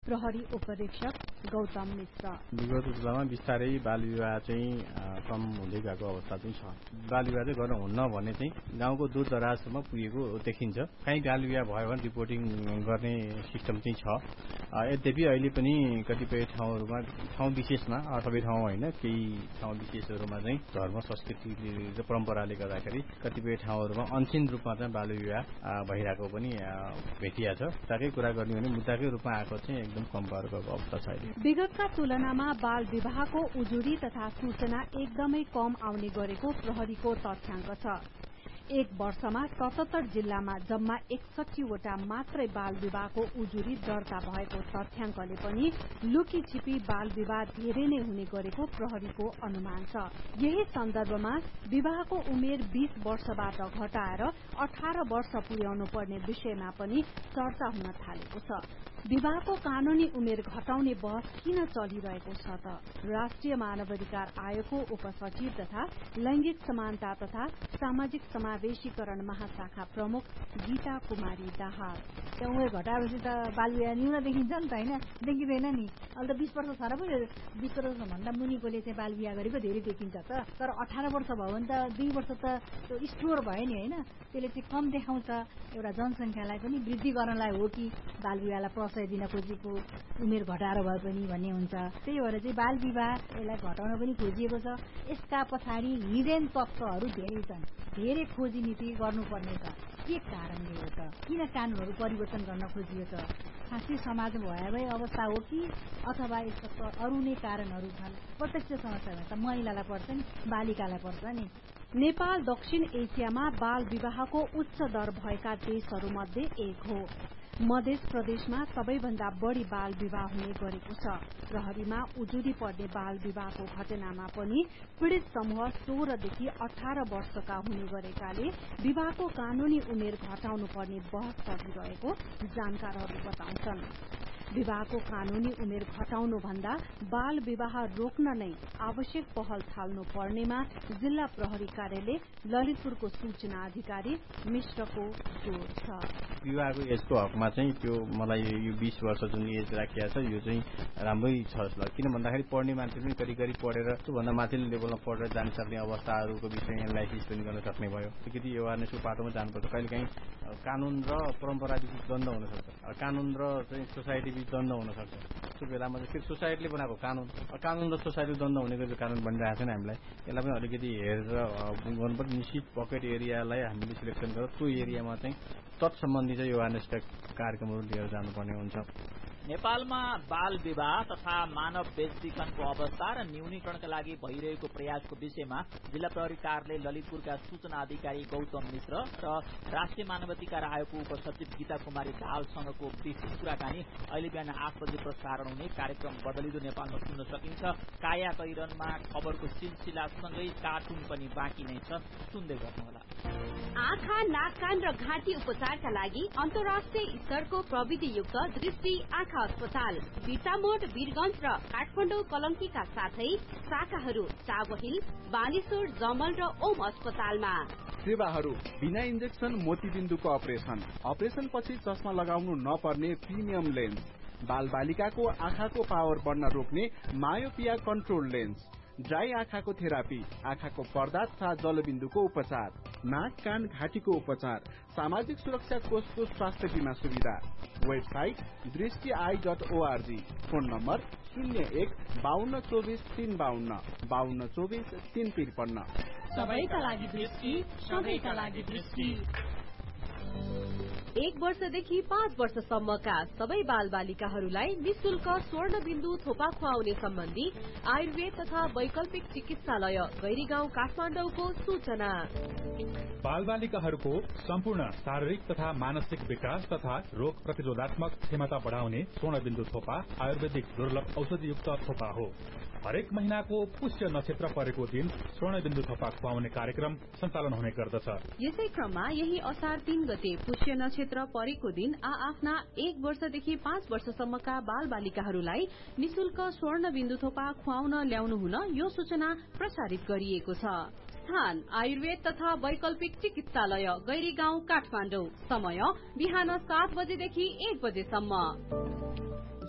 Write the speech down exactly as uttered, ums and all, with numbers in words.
प्रहरी उपरीक्षक गौतम मिश्र। विगत तुलनामा बिस्तारै बाल विवाह चाहिँ कम हुँदै गएको अवस्था चाहिँ छ। बाल विवाह चाहिँ गर्न हुन्न भन्ने चाहिँ गाउँको दूर दराजसम्म पुगेको देखिन्छ। कहीँ बाल विवाह भयो भने रिपोर्टिङ गर्ने सिस्टम चाहिँ छ। यद्यपि अहिले पनि कतिपय ठाउँहरूमा ठाउँ विशेषमा सबै ठाउँ होइन केही ठाउँ विशेषहरूमा चाहिँ धर्म संस्कृति र परम्पराले गर्दाखेरि कतिपय ठाउँहरूमा अनसिन रूपमा चाहिँ बाल विवाह भइरहेको पनि भेटिया छ। ताकै कुरा गर्ने भने मुद्दाकै रूपमा आएको चाहिँ एकदम कम भएको अवस्था छ। विगतका तुलनामा बाल विवाहको उजुरी तथा सूचना एकदमै कम आउने गरेको प्रहरीको तथ्याङ्क छ। एक वर्षमा सतहत्तर जिल्लामा जम्मा एकसठी वटा मात्रै बाल विवाहको उजुरी दर्ता भएको तथ्याङ्कले पनि लुकी छिपी बाल विवाह धेरै नै हुने गरेको प्रहरीको अनुमान छ। यही सन्दर्भमा विवाहको उमेर बीस वर्षबाट घटाएर अठार वर्ष पुर्याउनु पर्ने विषयमा पनि चर्चा हुन थालेको छ। विवाहको कानूनी उमेर घटाउने बहस किन चलिरहेको छ त? राष्ट्रिय मानवाधिकार आयोगको उपसचिव तथा लैंगिक समानता तथा सामाजिक समावेशीकरण महाशाखा प्रमुख गीता कुमारी दाहाल। उमेर घटाएपछि त बाल विवाह न्यून देखिन्छ नि त, होइन? देखिँदैन नि। अहिले त बीस वर्ष छ र पनि बीस वर्षभन्दा मुनिकोले चाहिँ बाल विवाह गरेको धेरै देखिन्छ त। तर अठार वर्ष भयो भने त दुई वर्ष त स्टोर भयो नि, होइन? त्यसले चाहिँ कम देखाउँछ। एउटा जनसंख्यालाई पनि वृद्धि गर्नलाई हो कि बाल विवाहलाई प्रशय दिन खोजेको, उमेर घटाएर भए पनि भन्ने हुन्छ। त्यही भएर चाहिँ बाल विवाह यसलाई घटाउन पनि खोजिएको छ। यसका पछाडि हिडेन तत्त्वहरू धेरै छन्। धेरै खोजी नीति गर्नुपर्ने छ। के कारणले हो त? किन कानूनहरू परिवर्तन गर्न खोजियो त? साँच्चै समाज भए अवस्था हो कि अथवा यसको अरू नै कारणहरू छन्? प्रत्यक्ष समस्यामा त महिलालाई पर्छ नि, बालिकालाई पर्छ नि। नेपाल दक्षिण एसियामा बाल विवाहको उच्च दर भएका देशहरूमध्ये एक हो। मध्य प्रदेशमा सबैभन्दा बढ़ी बाल विवाह हुने गरेको छ। प्रहरीमा उजुरी पर्ने बाल विवाहको घटनामा पनि पीड़ित समूह सोह्रदेखि अठार वर्षका हुने गरेकाले विवाहको कानूनी उमेर घटाउनु पर्ने बहस चलिरहेको जानकारहरू बताउँछन्। विवाहको कानूनी उमेर घटाउनु भन्दा बाल विवाह रोक्न नै आवश्यक पहल थाल्नु पर्नेमा जिल्ला प्रहरी कार्यालय ललितपुरको सूचना अधिकारी मिश्रको जोड़ छ। विवाहको एजको हकमा चाहिँ त्यो मलाई यो बीस वर्ष जुन एज राखिएको छ यो चाहिँ राम्रै छ जस्तो लाग्छ। किन भन्दाखेरि पढ्ने मान्छे पनि करिब करिब पढेर त्योभन्दा माथिल्लो लेभलमा पढेर जान सक्ने अवस्थाहरूको विषय एनालाइसिस पनि गर्न सक्ने भयो। अलिकति एवारनेसको पाटोमा जानुपर्छ। कहिलेकाहीँ कानून र परम्परा बीच द्वन्द हुन सक्छ, कानून र चाहिँ सोसाइटी बीच द्वन्द हुन सक्छ। त्यो बेलामा चाहिँ फेरि सोसाइटीले बनाएको कानून कानून र सोसाइटी द्वन्द हुने गरी कानून बनिरहेको छैन। हामीलाई यसलाई पनि अलिकति हेरेर गर्नुपर्छ। निश्चित पकेट एरियालाई हामीले सिलेक्सन गरेर त्यो एरियामा चाहिँ तत्सम्बन्धी चाहिँ एवारनेस कार्यक्रमहरू लिएर जानुपर्ने हुन्छ। नेपालमा बाल विवाह तथा मानव बेचबिखनको अवस्था र न्यूनीकरणका लागि भइरहेको प्रयासको विषयमा जिल्ला प्रहरी कार्यालय ललितपुरका सूचना अधिकारी गौतम मिश्र र राष्ट्रिय मानवाधिकार आयोगको उपसचिव गीता कुमारी दाहालसँगको विशेष कुराकानी अहिले बिहान आठ बजे प्रसारण हुने कार्यक्रम बदलिदो नेपालमा सुन्न सकिन्छ। काया कैरनमा खबरको सिलसिलासँगै कार्टुन पनि बाँकी नै छ, सुन्दै गर्नुहोला। आँखा, नाक, कान र घाँटी उपचारका लागि अन्तर्राष्ट्रिय स्तरको प्रविधियुक्त दृष्टि आँखा अस्पताल बिर्तामोड, वीरगंज र काठमाडौँ कलंकीका साथै शाखाहरू चाबहिल, बानेश्वर, जमल र ओम अस्पतालमा। सेवाहरू बिना इन्जेक्सन मोतीबिन्दुको अपरेसन, अपरेसन पछि चस्मा लगाउनु नपर्ने प्रिमियम लेन्स, बाल बालिकाको आँखाको पावर बढ्न रोक्ने मायोपिया कन्ट्रोल लेन्स, ड्राई आँखाको थेरापी, आँखाको पर्दा तथा जलबिन्दुको उपचार, नाक, कान, घाँटीको उपचार, सामाजिक सुरक्षा कोषको स्वास्थ्य बीमा सुविधा। वेबसाइट दृष्टि I dot ORG. Phone number शून्य एक बाहन्न चौबिस तीन बाहन्न बाहन्न चौबिस तीन त्रिपन्न। सबैका लागि दृष्टि, सबैका लागि दृष्टि। एक वर्षदेखि पाँच वर्षसम्मका सबै बाल बालिकाहरूलाई निशुल्क स्वर्ण बिन्दु थोपा खुवाउने सम्बन्धी आयुर्वेद तथा वैकल्पिक चिकित्सालय गैरीगाउँ काठमाडौँको सूचना। बाल बालिकाहरूको सम्पूर्ण शारीरिक तथा मानसिक विकास तथा रोग प्रतिरोधात्मक क्षमता बढ़ाउने स्वर्ण बिन्दु थोपा आयुर्वेदिक दुर्लभ औषधियुक्त थोपा हो। हरेक महीनाको पुष्य नक्षत्र परेको दिन स्वर्ण बिन्दु थोपा खुवाउने कार्यक्रम सञ्चालन हुने गर्दछ। यसै क्रममा यही असार तीन गते पुष्य नक्षत्र परेको दिन आ आफ्ना एक वर्षदेखि पाँच वर्षसम्मका बाल बालिकाहरूलाई निशुल्क स्वर्ण बिन्दु थोपा खुवाउन ल्याउनु हुन यो सूचना प्रसारित गरिएको छ। स्थान आयुर्वेद तथा वैकल्पिक चिकित्सालय गैरीगाउँ काठमाडौँ। समय बिहान सात बजेदेखि एक बजेसम्म।